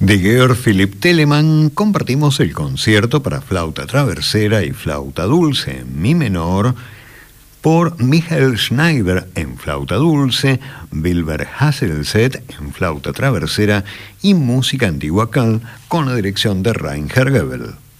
De Georg Philipp Telemann compartimos el concierto para flauta traversera y flauta dulce en mi menor por Michael Schneider en flauta dulce, Wilbur Hasselset en flauta traversera y música antigua cal con la dirección de Reinhard Goebel.